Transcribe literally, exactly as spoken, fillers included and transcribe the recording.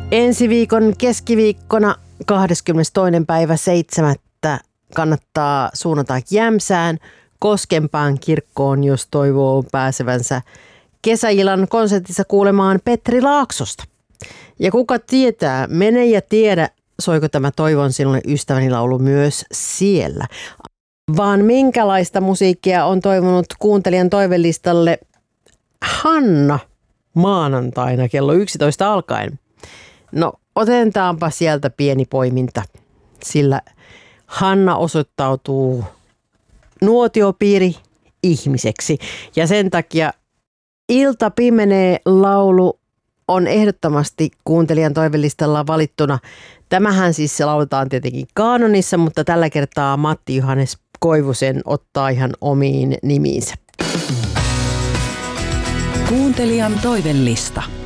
Ensi viikon keskiviikkona kahdeskymmenestoinen päivä seitsemättä kannattaa suunnata Jämsään Koskenpään kirkkoon, jos toivoo pääsevänsä kesäillan konsertissa kuulemaan Petri Laaksosta. Ja kuka tietää, mene ja tiedä, soiko tämä Toivon sinulle ystäväni laulu myös siellä. Vaan minkälaista musiikkia on toivonut kuuntelijan toivelistalle Hanna maanantaina kello yksitoista alkaen? No otetaanpa sieltä pieni poiminta, sillä Hanna osoittautuu nuotiopiiri ihmiseksi ja sen takia Ilta pimenee -laulu on ehdottomasti kuuntelijan toivelistalla valittuna. Tämähän siis lauletaan tietenkin kaanonissa, mutta tällä kertaa Matti Johannes Koivusen ottaa ihan omiin nimiinsä. Kuuntelijan toivelista.